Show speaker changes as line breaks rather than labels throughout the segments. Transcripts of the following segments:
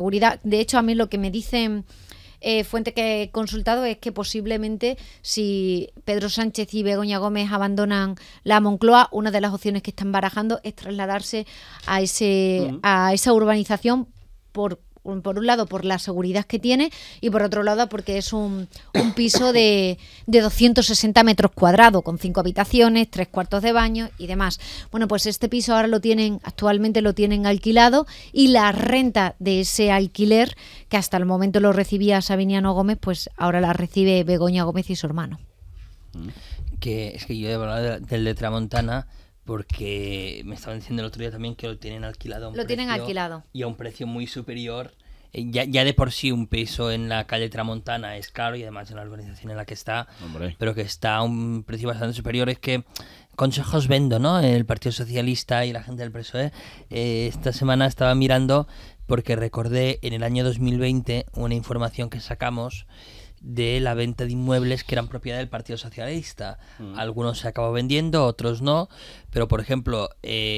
seguridad. De hecho, a mí lo que me dicen fuente que he consultado es que posiblemente si Pedro Sánchez y Begoña Gómez abandonan la Moncloa, una de las opciones que están barajando es trasladarse a esa urbanización por un lado por la seguridad que tiene y por otro lado porque es un piso de 260 metros cuadrados con 5 habitaciones, 3 cuartos de baño y demás. Bueno, pues este piso ahora actualmente lo tienen alquilado y la renta de ese alquiler, que hasta el momento lo recibía Sabiniano Gómez, pues ahora la recibe Begoña Gómez y su hermano.
Que es que yo he hablado del de Tramontana porque me estaban diciendo el otro día también que lo tienen alquilado. Y a un precio muy superior. Ya de por sí un piso en la calle Tramontana es caro y además en la urbanización en la que está, pero que está a un precio bastante superior. Es que consejos vendo, ¿no? El Partido Socialista y la gente del PSOE. Esta semana estaba mirando porque recordé en el año 2020 una información que sacamos de la venta de inmuebles que eran propiedad del Partido Socialista. Algunos se acabó vendiendo, otros no, pero por ejemplo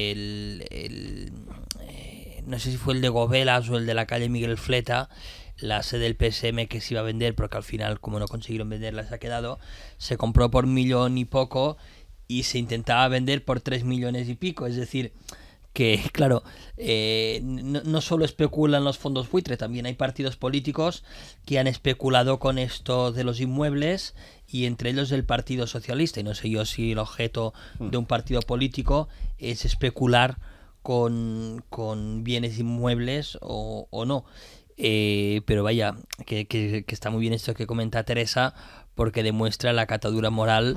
no sé si fue el de Gobelas o el de la calle Miguel Fleta, la sede del PSM que se iba a vender, porque al final, como no consiguieron venderla, se ha quedado, se compró por 1 millón y poco y se intentaba vender por 3 millones y pico. Es decir, que claro, no solo especulan los fondos buitre, también hay partidos políticos que han especulado con esto de los inmuebles, y entre ellos el Partido Socialista, y no sé yo si el objeto de un partido político es especular con bienes inmuebles o no. Pero vaya, que está muy bien esto que comenta Teresa, porque demuestra la catadura moral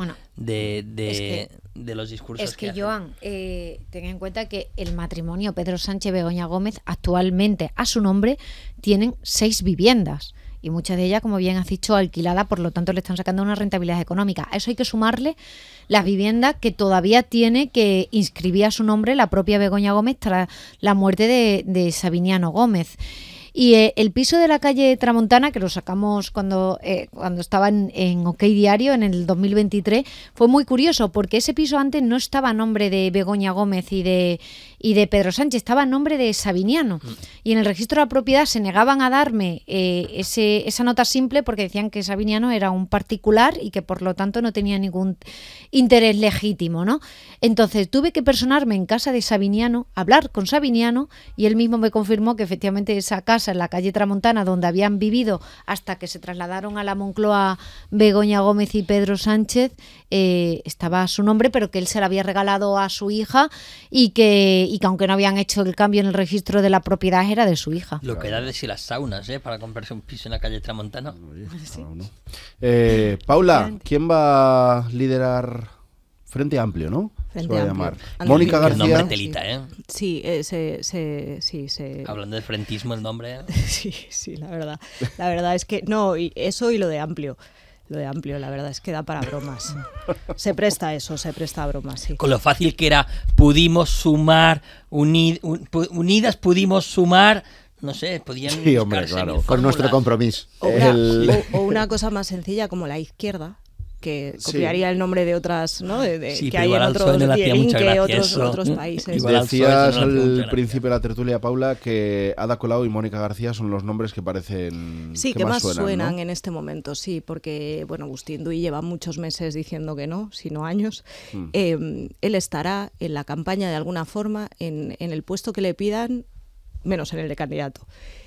de los discursos.
Es que Joan, ten en cuenta que el matrimonio Pedro Sánchez Begoña Gómez actualmente a su nombre tienen 6 viviendas. Y muchas de ellas, como bien has dicho, alquiladas, por lo tanto le están sacando una rentabilidad económica. A eso hay que sumarle las viviendas que todavía tiene que inscribir a su nombre la propia Begoña Gómez tras la muerte de Sabiniano Gómez. Y el piso de la calle Tramontana, que lo sacamos cuando estaba en OK Diario en el 2023, fue muy curioso porque ese piso antes no estaba a nombre de Begoña Gómez y de Pedro Sánchez, estaba a nombre de Sabiniano. Y en el registro de la propiedad se negaban a darme esa nota simple porque decían que Sabiniano era un particular y que por lo tanto no tenía ningún interés legítimo, ¿no? Entonces tuve que personarme en casa de Sabiniano, hablar con Sabiniano, y él mismo me confirmó que efectivamente esa casa en la calle Tramontana, donde habían vivido hasta que se trasladaron a la Moncloa Begoña Gómez y Pedro Sánchez, estaba a su nombre, pero que él se la había regalado a su hija y que aunque no habían hecho el cambio en el registro de la propiedad, era de su hija.
Lo que da de si las saunas, para comprarse un piso en la calle Tramontana.
Sí. Paula, ¿quién va a liderar Frente Amplio, no?
Frente
se va a
Amplio.
llamar. Mónica García.
El nombre telita,
Sí,
hablando de frentismo, el nombre.
Sí, la verdad es que no, y eso y lo de amplio. Lo de amplio, la verdad es que da para bromas. Se presta a bromas, sí.
Con lo fácil que era, pudimos sumar, unidas pudimos sumar, no sé, podían...
Sí, hombre, claro, con nuestro compromiso.
O una cosa más sencilla como la izquierda, que copiaría el nombre de otras, ¿no? Que hay en otros países.
Decías al principio de la tertulia, Paula, que Ada Colau y Mónica García son los nombres que parecen
que más suenan,
¿no?
En este momento, sí, porque bueno, Agustín Duy lleva muchos meses diciendo que no, sino años. Él estará en la campaña de alguna forma en el puesto que le pidan, menos en el de candidato.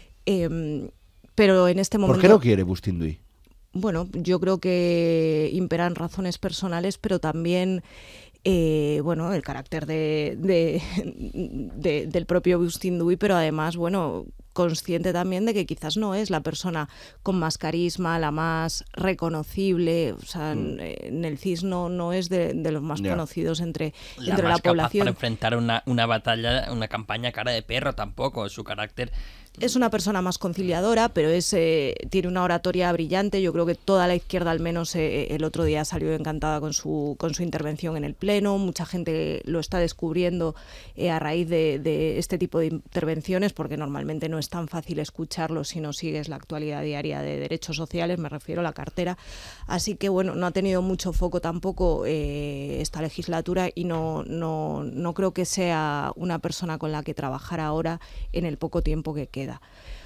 Pero en este momento...
¿Por qué no quiere Agustín Duy?
Bueno, yo creo que imperan razones personales, pero también el carácter del propio Agustín Duy, pero además, consciente también de que quizás no es la persona con más carisma, la más reconocible. O sea, en el CIS no es de los más conocidos entre la población.
Para enfrentar una batalla, una campaña cara de perro tampoco, su carácter...
Es una persona más conciliadora, pero tiene una oratoria brillante. Yo creo que toda la izquierda, al menos el otro día, salió encantada con su intervención en el Pleno. Mucha gente lo está descubriendo a raíz de este tipo de intervenciones, porque normalmente no es tan fácil escucharlo si no sigues la actualidad diaria de derechos sociales, me refiero a la cartera. Así que no ha tenido mucho foco tampoco esta legislatura y no creo que sea una persona con la que trabajar ahora en el poco tiempo que queda.